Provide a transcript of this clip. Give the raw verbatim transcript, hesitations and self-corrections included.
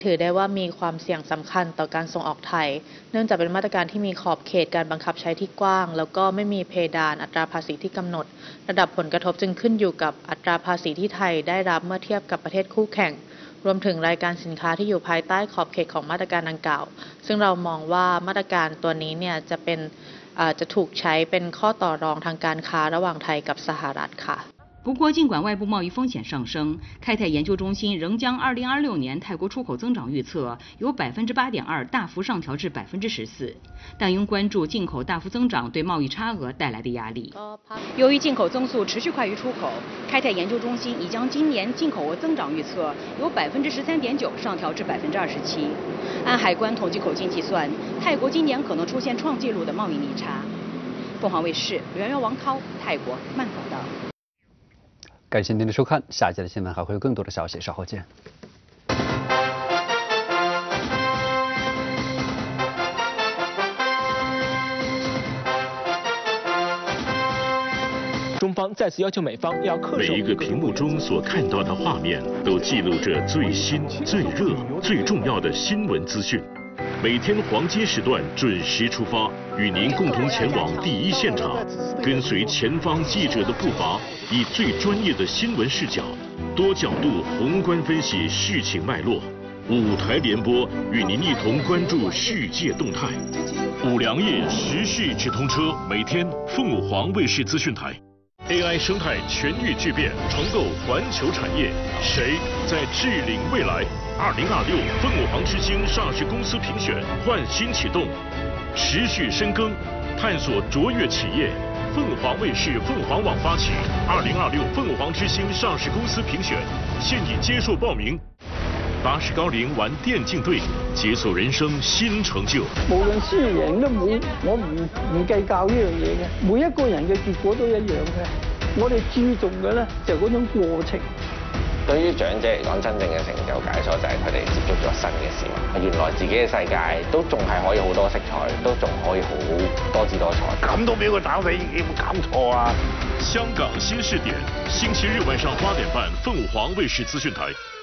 ถือได้ว่ามีความเสี่ยงสำคัญต่อการส่งออกไทยเนื่องจากเป็นมาตรการที่มีขอบเขตการบังคับใช้ที่กว้างแล้วก็ไม่มีเพดานอัตราภาษีที่กำหนดระดับผลกระทบจึงขึ้นอยู่กับอัตราภาษีที่ไทยได้รับเมื่อเทียบกับประเทศคู่แข่งรวมถึงรายการสินค้าที่อยู่ภายใต้ขอบเขตของมาตรการดังกล่าวซึ่งเรามองว่ามาตรการตัวนี้เนี่ยจะเป็นจะถูกใช้เป็นข้อต่อรองทางการค้าระหว่างไทยกับสหรัฐค่ะ不过，尽管外部贸易风险上升，开泰研究中心仍将二零二六年泰国出口增长预测由百分之八点二大幅上调至百分之十四，但应关注进口大幅增长对贸易差额带来的压力。由于进口增速持续快于出口，开泰研究中心已将今年进口额增长预测由百分之十三点九上调至百分之二十七。按海关统计口径计算，泰国今年可能出现创纪录的贸易逆差。凤凰卫视袁袁王涛，泰国慢报道。 感谢您的收看，下一节的新闻还会有更多的消息，稍后见。 中方再次要求美方要恪守。 每一个屏幕中所看到的画面，都记录着最新、最热、最重要的新闻资讯。每天黄金时段准时出发，与您共同前往第一现场，跟随前方记者的步伐，以最专业的新闻视角，多角度宏观分析事情脉络。五台联播与您一同关注世界动态。五粮液时事直通车，每天凤凰卫视资讯台。A I 生态全域巨变，重构环球产业，谁在治领未来？二零二六凤凰之星上市公司评选焕新启动，持续深耕，探索卓越企业。凤凰卫视凤凰网发起二零二六凤凰之星上市公司评选，现已接受报名。八十高龄玩电竞队，解鎖人生新成就。 無論輸贏都冇，我唔唔計較呢樣嘢嘅。每一個人嘅結果都一樣嘅。我哋注重嘅咧就嗰種過程。 對於長者嚟講，真正嘅成就解鎖就係佢哋接觸咗新嘅事物。原來自己嘅世界都仲係可以好多色彩，都仲可以好多姿多彩。 咁都俾佢打死，有冇搞錯啊？ 香港新視點，星期日晚上八點半，鳳凰衛視資訊台。